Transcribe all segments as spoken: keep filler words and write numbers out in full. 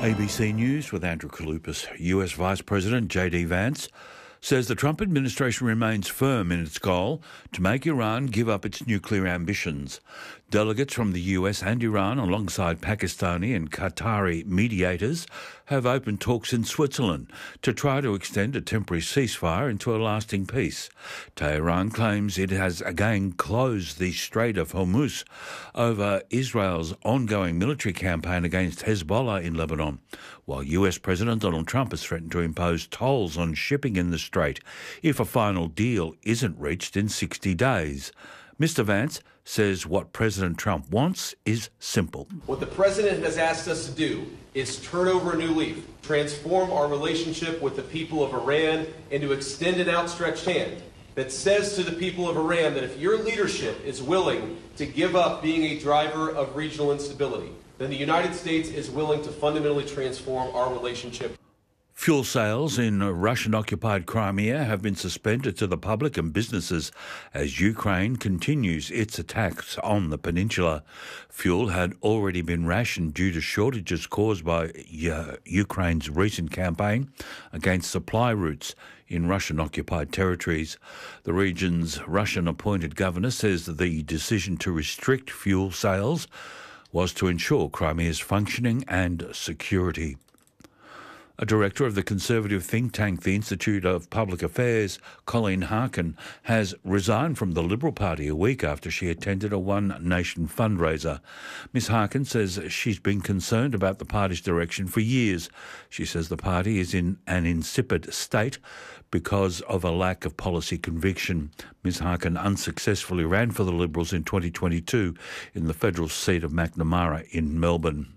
A B C News with Andrew Kaloupas. U S Vice President J D Vance says the Trump administration remains firm in its goal to make Iran give up its nuclear ambitions. Delegates from the U S and Iran, alongside Pakistani and Qatari mediators, have opened talks in Switzerland to try to extend a temporary ceasefire into a lasting peace. Tehran claims it has again closed the Strait of Hormuz over Israel's ongoing military campaign against Hezbollah in Lebanon, while U S President Donald Trump has threatened to impose tolls on shipping in the strait if a final deal isn't reached in sixty days. Mister Vance says what President Trump wants is simple. What the president has asked us to do is turn over a new leaf, transform our relationship with the people of Iran, and to extend an outstretched hand that says to the people of Iran that if your leadership is willing to give up being a driver of regional instability, then the United States is willing to fundamentally transform our relationship. Fuel sales in Russian-occupied Crimea have been suspended to the public and businesses as Ukraine continues its attacks on the peninsula. Fuel had already been rationed due to shortages caused by uh, Ukraine's recent campaign against supply routes in Russian-occupied territories. The region's Russian-appointed governor says that the decision to restrict fuel sales was to ensure Crimea's functioning and security. A director of the conservative think tank, the Institute of Public Affairs, Colleen Harkin, has resigned from the Liberal Party a week after she attended a One Nation fundraiser. Miss Harkin says she's been concerned about the party's direction for years. She says the party is in an insipid state because of a lack of policy conviction. Miss Harkin unsuccessfully ran for the Liberals in twenty twenty-two in the federal seat of Macnamara in Melbourne.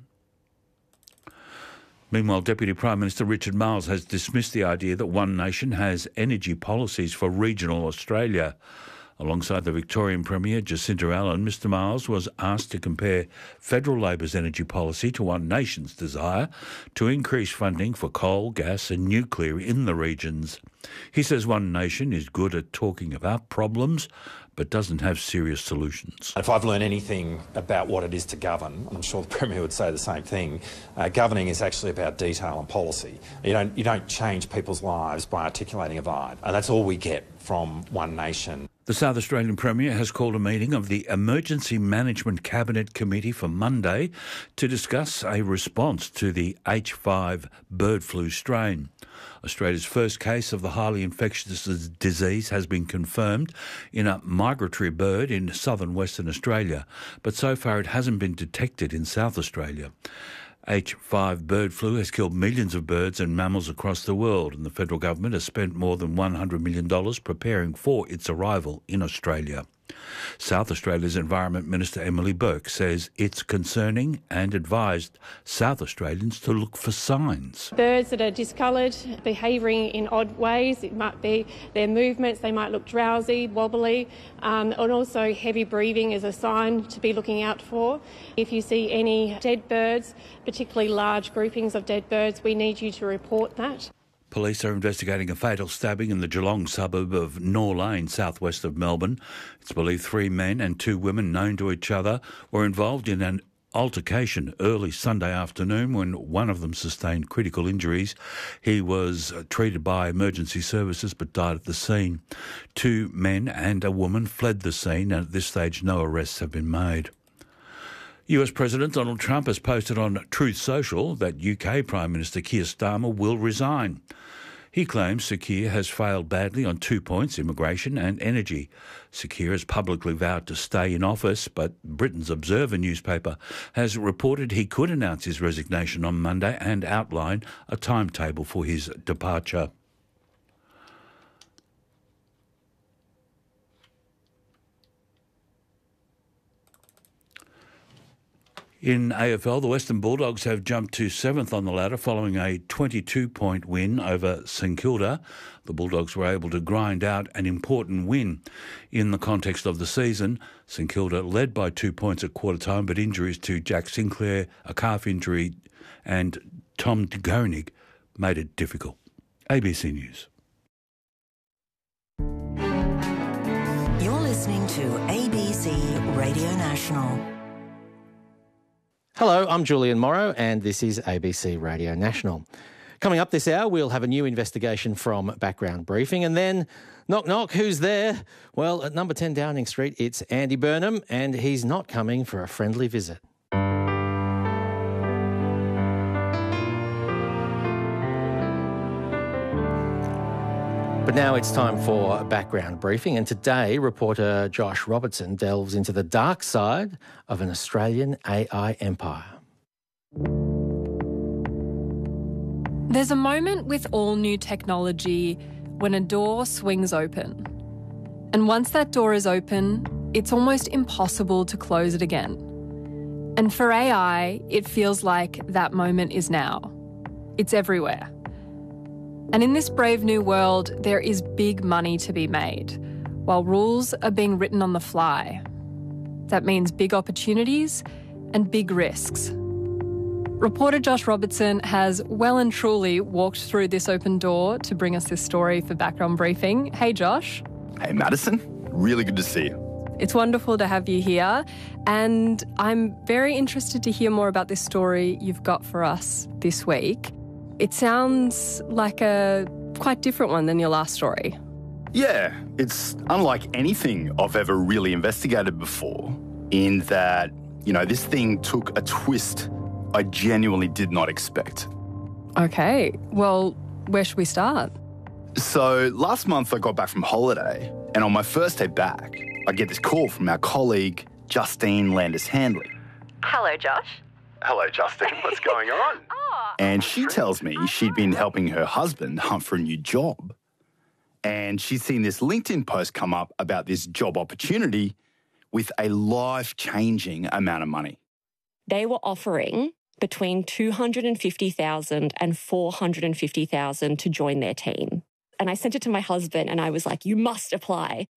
Meanwhile, Deputy Prime Minister Richard Marles has dismissed the idea that One Nation has energy policies for regional Australia. Alongside the Victorian Premier Jacinta Allen, Mister Marles was asked to compare Federal Labor's energy policy to One Nation's desire to increase funding for coal, gas and nuclear in the regions. He says One Nation is good at talking about problems but doesn't have serious solutions. If I've learned anything about what it is to govern, I'm sure the Premier would say the same thing, uh, governing is actually about detail and policy. You don't, you don't change people's lives by articulating a vibe, and that's all we get from One Nation. The South Australian Premier has called a meeting of the Emergency Management Cabinet Committee for Monday to discuss a response to the H five bird flu strain. Australia's first case of the highly infectious disease has been confirmed in a migratory bird in southern Western Australia, but so far it hasn't been detected in South Australia. H five bird flu has killed millions of birds and mammals across the world, and the federal government has spent more than one hundred million dollars preparing for its arrival in Australia. South Australia's Environment Minister Emily Burke says it's concerning and advised South Australians to look for signs. Birds that are discoloured, behaving in odd ways, it might be their movements, they might look drowsy, wobbly, um, and also heavy breathing is a sign to be looking out for. If you see any dead birds, particularly large groupings of dead birds, we need you to report that. Police are investigating a fatal stabbing in the Geelong suburb of Nor Lane, southwest of Melbourne. It's believed three men and two women known to each other were involved in an altercation early Sunday afternoon when one of them sustained critical injuries. He was treated by emergency services but died at the scene. Two men and a woman fled the scene, and at this stage no arrests have been made. U S President Donald Trump has posted on Truth Social that U K Prime Minister Keir Starmer will resign. He claims Sir Keir has failed badly on two points, immigration and energy. Sir Keir has publicly vowed to stay in office, but Britain's Observer newspaper has reported he could announce his resignation on Monday and outline a timetable for his departure. In A F L, the Western Bulldogs have jumped to seventh on the ladder following a twenty-two point win over St Kilda. The Bulldogs were able to grind out an important win in the context of the season. St Kilda led by two points at quarter time, but injuries to Jack Sinclair, a calf injury, and Tom Gonig made it difficult. A B C News. You're listening to A B C Radio National. Hello, I'm Julian Morrow and this is A B C Radio National. Coming up this hour, we'll have a new investigation from Background Briefing and then, knock knock, who's there? Well, at number ten Downing Street, it's Andy Burnham and he's not coming for a friendly visit. But now it's time for Background Briefing, and today reporter Josh Robertson delves into the dark side of an Australian A I empire. There's a moment with all new technology when a door swings open. And once that door is open, it's almost impossible to close it again. And for A I, it feels like that moment is now. It's everywhere. And in this brave new world, there is big money to be made, while rules are being written on the fly. That means big opportunities and big risks. Reporter Josh Robertson has well and truly walked through this open door to bring us this story for Background Briefing. Hey, Josh. Hey, Madison. Really good to see you. It's wonderful to have you here. And I'm very interested to hear more about this story you've got for us this week. It sounds like a quite different one than your last story. Yeah, it's unlike anything I've ever really investigated before, in that, you know, this thing took a twist I genuinely did not expect. Okay, well, where should we start? So last month I got back from holiday, and on my first day back, I get this call from our colleague, Justine Landis-Handley. Hello, Josh. Hello, Justine. What's going on? Oh, And she tells me she'd been helping her husband hunt for a new job. And she's seen this LinkedIn post come up about this job opportunity with a life-changing amount of money. they were offering between two hundred fifty thousand dollars and four hundred fifty thousand dollars to join their team. And I sent it to my husband and I was like, you must apply.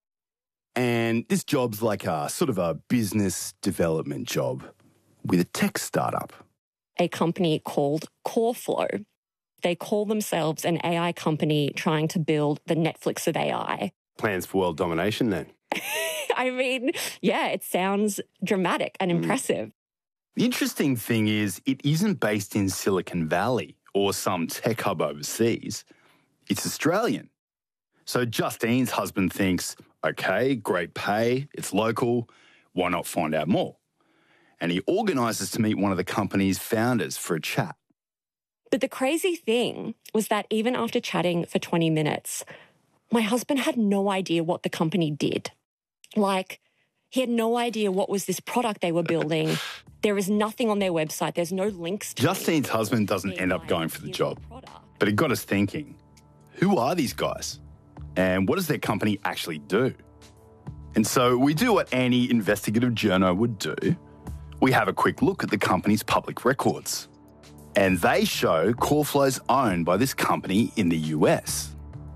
And this job's like a sort of a business development job with a tech startup. A company called CoreFlow. They call themselves an A I company trying to build the Netflix of A I. Plans for world domination then? I mean, yeah, it sounds dramatic and impressive. The interesting thing is it isn't based in Silicon Valley or some tech hub overseas. It's Australian. So Justine's husband thinks, okay, great pay, it's local, why not find out more? And he organises to meet one of the company's founders for a chat. But the crazy thing was that even after chatting for twenty minutes, my husband had no idea what the company did. Like, he had no idea what was this product they were building. There is nothing on their website. There's no links to Justine's husband doesn't end up going for the job. But it got us thinking, who are these guys? And what does their company actually do? And so we do what any investigative journo would do. We have a quick look at the company's public records. And they show CoreFlow's owned by this company in the U S.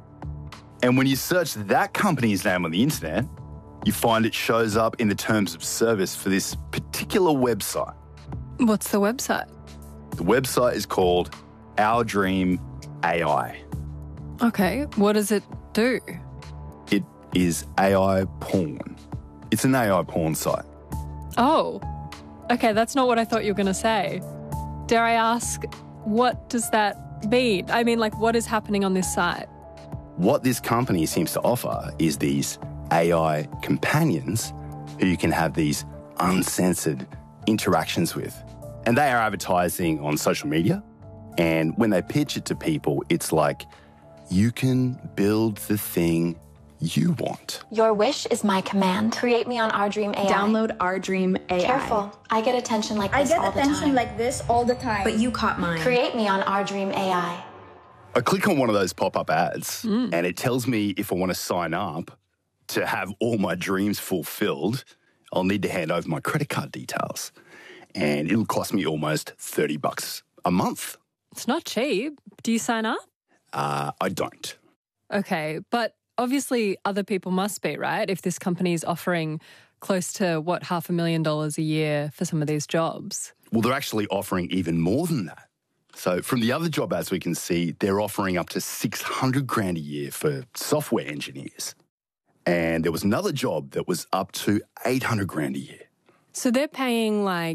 And when you search that company's name on the internet, you find it shows up in the terms of service for this particular website. What's the website? The website is called Our Dream A I. Okay, what does it do? It is A I porn. It's an A I porn site. Oh, okay, that's not what I thought you were going to say. Dare I ask, what does that mean? I mean, like, what is happening on this site? What this company seems to offer is these A I companions who you can have these uncensored interactions with. And they are advertising on social media. And when they pitch it to people, it's like, you can build the thing you want. Your wish is my command. Create me on Our Dream A I. Download Our Dream A I. Careful. I get attention like this all the time. I get attention like this all the time. But you caught mine. Create me on Our Dream A I. I click on one of those pop-up ads mm. and it tells me if I want to sign up to have all my dreams fulfilled, I'll need to hand over my credit card details. And it'll cost me almost thirty bucks a month. It's not cheap. Do you sign up? Uh, I don't. Okay, but obviously other people must be, right? If this company is offering close to, what, half a million dollars a year for some of these jobs. Well, they're actually offering even more than that. So from the other job ads we can see, they're offering up to six hundred grand a year for software engineers. And there was another job that was up to eight hundred grand a year. So they're paying like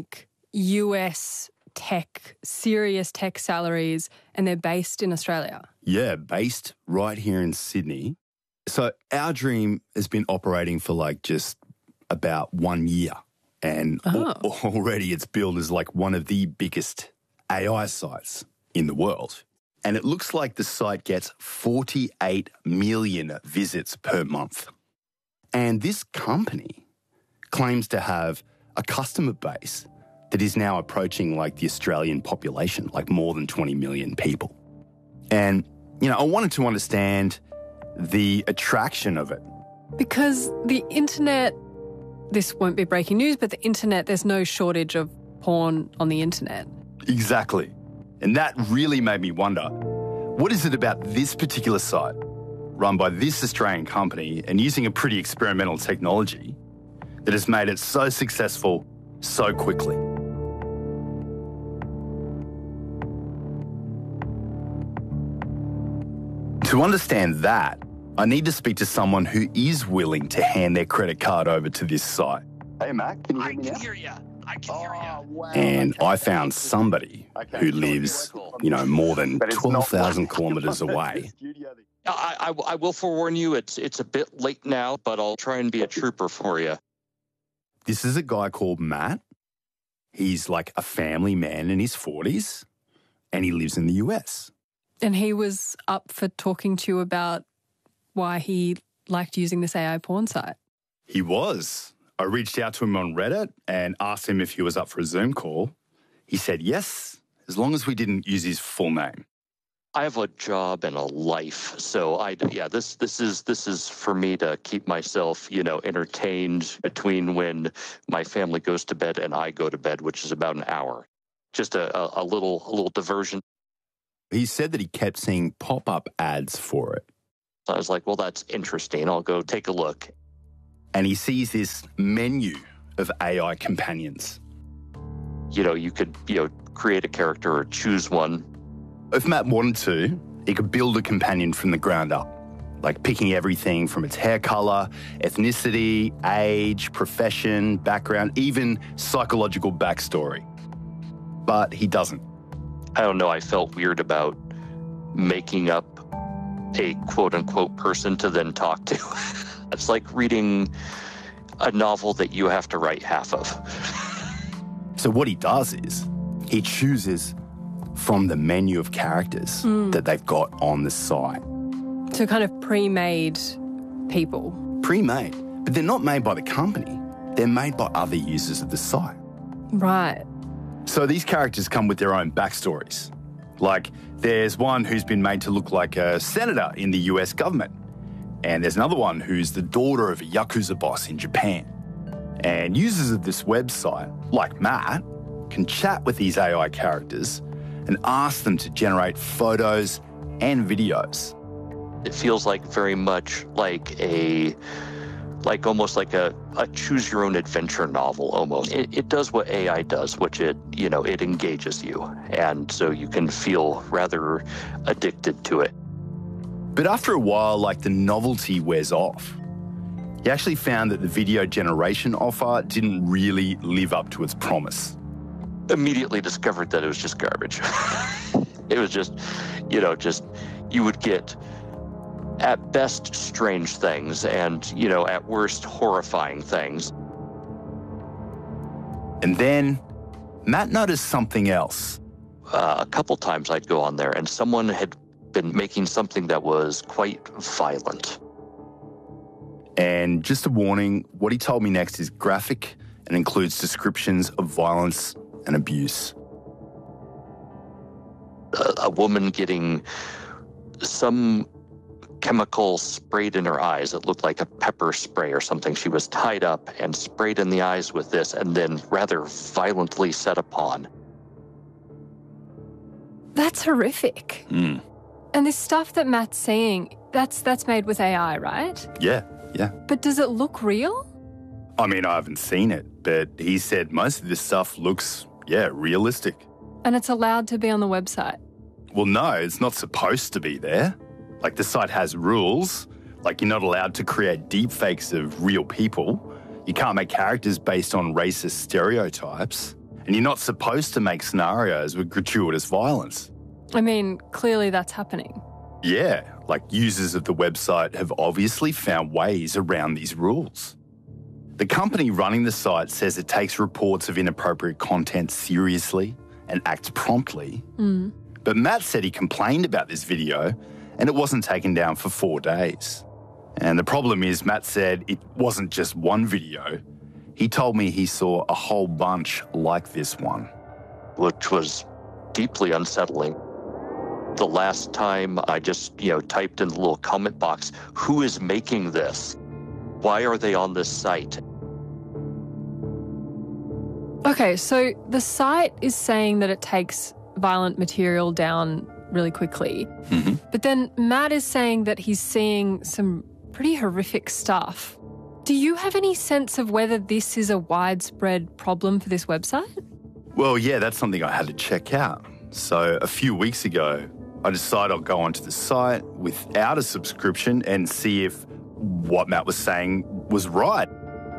U S tech, serious tech salaries, and they're based in Australia. Yeah, based right here in Sydney. So Our Dream has been operating for like just about one year. And Oh. al- already it's billed as like one of the biggest A I sites in the world. And it looks like the site gets forty-eight million visits per month. And this company claims to have a customer base that is now approaching like the Australian population, like more than twenty million people. And, you know, I wanted to understand the attraction of it. Because the internet, this won't be breaking news, but the internet, there's no shortage of porn on the internet. Exactly. And that really made me wonder, what is it about this particular site, run by this Australian company and using a pretty experimental technology, that has made it so successful so quickly? To understand that, I need to speak to someone who is willing to hand their credit card over to this site. Hey, Matt, can you hear me now? I can hear you. I can hear you. Wow. And I found somebody who lives, you know, more than twelve thousand kilometres away. I, I, I will forewarn you, it's it's a bit late now, but I'll try and be a trooper for you. This is a guy called Matt. He's like a family man in his forties, and he lives in the U S. And he was up for talking to you about why he liked using this A I porn site. He was. I reached out to him on Reddit and asked him if he was up for a Zoom call. He said yes, as long as we didn't use his full name. I have a job and a life, so I yeah this this is this is for me to keep myself, you know, entertained between when my family goes to bed and I go to bed, which is about an hour. Just a, a, a little a little diversion. He said that he kept seeing pop-up ads for it. So I was like, well, that's interesting. I'll go take a look. And he sees this menu of A I companions. You know, you could, you know, create a character or choose one. If Matt wanted to, he could build a companion from the ground up, like picking everything from its hair color, ethnicity, age, profession, background, even psychological backstory. But he doesn't. I don't know, I felt weird about making up a quote-unquote person to then talk to. It's like reading a novel that you have to write half of. So what he does is he chooses from the menu of characters Mm. that they've got on the site. So kind of pre-made people. Pre-made, but they're not made by the company. They're made by other users of the site. Right. So these characters come with their own backstories. Like, there's one who's been made to look like a senator in the U S government. And there's another one who's the daughter of a Yakuza boss in Japan. And users of this website, like Matt, can chat with these A I characters and ask them to generate photos and videos. It feels like very much like a, like almost like a, a choose your own adventure novel almost. It, it does what A I does, which it, you know, it engages you. And so you can feel rather addicted to it. But after a while, like the novelty wears off. He actually found that the video generation offer didn't really live up to its promise. Immediately discovered that it was just garbage. It was just, you know, just, you would get at best strange things and, you know, at worst horrifying things. And then Matt noticed something else. Uh, a couple times I'd go on there and someone had been making something that was quite violent. And just a warning, what he told me next is graphic and includes descriptions of violence and abuse. A, a woman getting some chemical sprayed in her eyes. It looked like a pepper spray or something. She was tied up and sprayed in the eyes with this and then rather violently set upon. That's horrific. Mm. And this stuff that Matt's seeing, that's that's made with A I, right? Yeah, yeah. But does it look real? I mean, I haven't seen it, but he said most of this stuff looks, yeah, realistic. And it's allowed to be on the website? Well, no, it's not supposed to be there. Like, the site has rules. Like, you're not allowed to create deepfakes of real people. You can't make characters based on racist stereotypes. And you're not supposed to make scenarios with gratuitous violence. I mean, clearly that's happening. Yeah, like users of the website have obviously found ways around these rules. The company running the site says it takes reports of inappropriate content seriously and acts promptly. Mm. But Matt said he complained about this video and it wasn't taken down for four days. And the problem is, Matt said it wasn't just one video. He told me he saw a whole bunch like this one. Which was deeply unsettling. The last time I just, you know, typed in the little comment box, who is making this? Why are they on this site? Okay, so the site is saying that it takes violent material down really quickly. Mm-hmm. But then Matt is saying that he's seeing some pretty horrific stuff. Do you have any sense of whether this is a widespread problem for this website? Well, yeah, that's something I had to check out. So a few weeks ago, I decided I'll go onto the site without a subscription and see if what Matt was saying was right.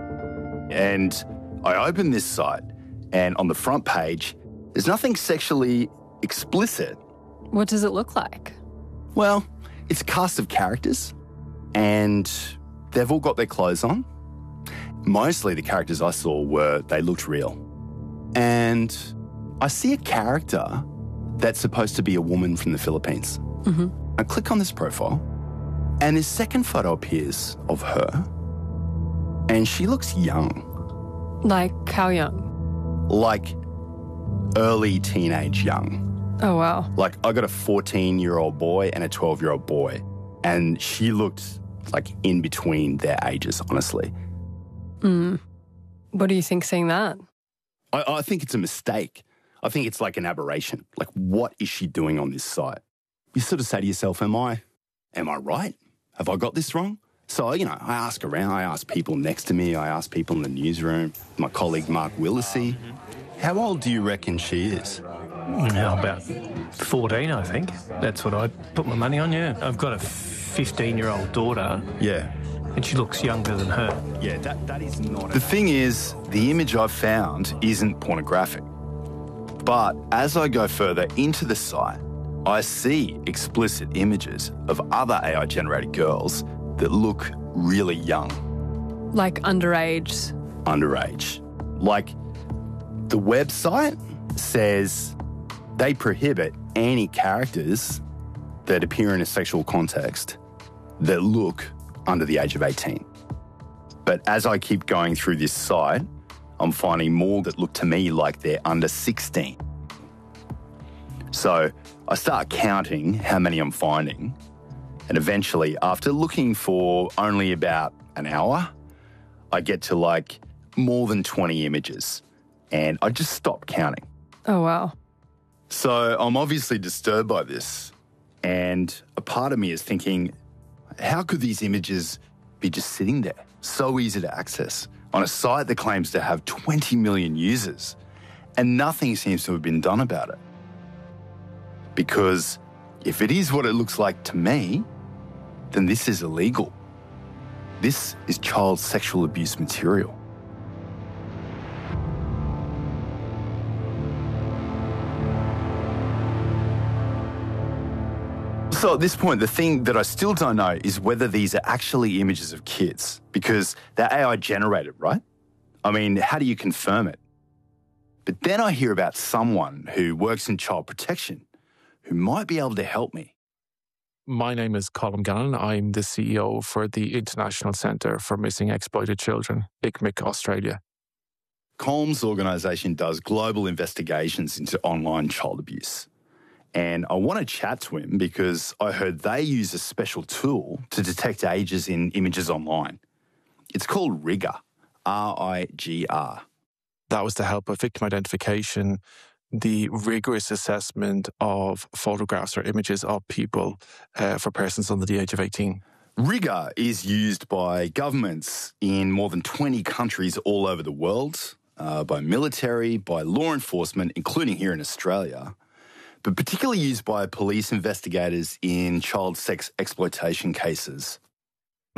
And I opened this site, and on the front page, there's nothing sexually explicit. What does it look like? Well, it's a cast of characters, and they've all got their clothes on. Mostly the characters I saw were, they looked real. And I see a character that's supposed to be a woman from the Philippines. Mm-hmm. I click on this profile, and this second photo appears of her, and she looks young. Like how young? Like early teenage young. Oh, wow. Like I got a fourteen-year-old boy and a twelve-year-old boy, and she looked like in between their ages, honestly. Mm. What do you think seeing that? I, I think it's a mistake. I think it's like an aberration. Like, what is she doing on this site? You sort of say to yourself, am I, am I right? Have I got this wrong? So, you know, I ask around, I ask people next to me, I ask people in the newsroom, my colleague Mark Willisey. How old do you reckon she is? Now about fourteen, I think. That's what I'd put my money on, yeah. I've got a fifteen-year-old daughter. Yeah. And she looks younger than her. Yeah, that, that is not... The thing is, the image I've found isn't pornographic. But as I go further into the site, I see explicit images of other A I-generated girls that look really young. Like underage? Underage. Like, the website says they prohibit any characters that appear in a sexual context that look under the age of eighteen. But as I keep going through this site, I'm finding more that look to me like they're under sixteen. So I start counting how many I'm finding, and eventually, after looking for only about an hour, I get to like more than twenty images, and I just stop counting. Oh, wow. So I'm obviously disturbed by this, and a part of me is thinking, how could these images be just sitting there, so easy to access, on a site that claims to have twenty million users, and nothing seems to have been done about it? Because if it is what it looks like to me, then this is illegal. This is child sexual abuse material. So at this point, the thing that I still don't know is whether these are actually images of kids, because they're A I generated, right? I mean, how do you confirm it? But then I hear about someone who works in child protection who might be able to help me. My name is Colm Gannon. I'm the C E O for the International Centre for Missing Exploited Children, I C M I C Australia. Colm's organisation does global investigations into online child abuse. And I want to chat to him because I heard they use a special tool to detect ages in images online. It's called RIGR, R I G R. That was to help with victim identification, the rigorous assessment of photographs or images of people uh, for persons under the age of eighteen. RIGR is used by governments in more than twenty countries all over the world, uh, by military, by law enforcement, including here in Australia, but particularly used by police investigators in child sex exploitation cases.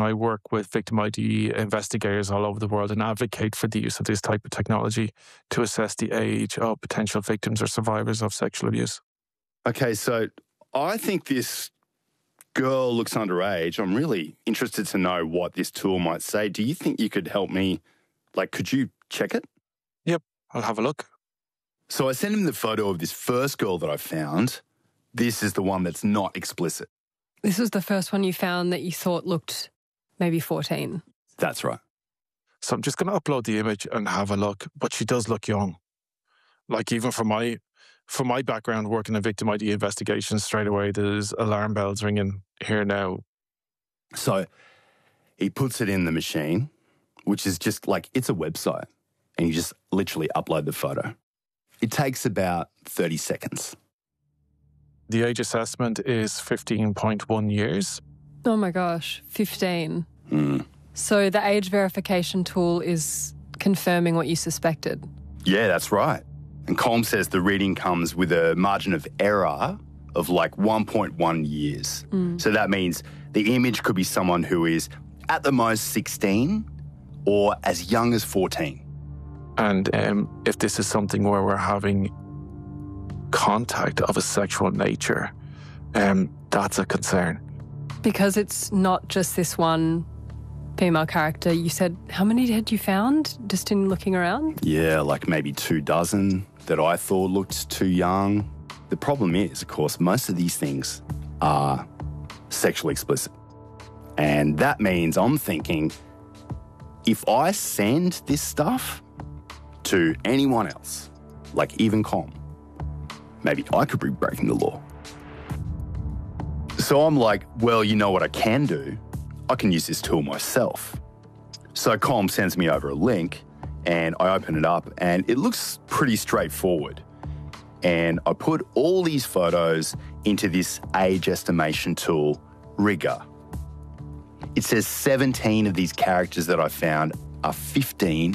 I work with victim I D investigators all over the world and advocate for the use of this type of technology to assess the age of potential victims or survivors of sexual abuse. Okay, so I think this girl looks underage. I'm really interested to know what this tool might say. Do you think you could help me? Like, could you check it? Yep, I'll have a look. So I sent him the photo of this first girl that I found. This is the one that's not explicit. This was the first one you found that you thought looked maybe fourteen. That's right. So I'm just going to upload the image and have a look. But she does look young. Like, even from my from my background working in victim I D investigations, straight away there's alarm bells ringing here now. So he puts it in the machine, which is just like, it's a website, and you just literally upload the photo. It takes about thirty seconds. The age assessment is fifteen point one years. Oh my gosh, fifteen. Mm. So the age verification tool is confirming what you suspected. Yeah, that's right. And Colm says the reading comes with a margin of error of like one point one years. Mm. So that means the image could be someone who is at the most sixteen or as young as fourteen. And um, if this is something where we're having contact of a sexual nature, um, that's a concern. Because it's not just this one female character. You said, how many had you found just in looking around? Yeah, like maybe two dozen that I thought looked too young. The problem is, of course, most of these things are sexually explicit. And that means I'm thinking, if I send this stuff to anyone else, like even Colm, maybe I could be breaking the law. So I'm like, well, you know what I can do? I can use this tool myself. So Colm sends me over a link and I open it up and it looks pretty straightforward. And I put all these photos into this age estimation tool, Rigger. It says seventeen of these characters that I found are fifteen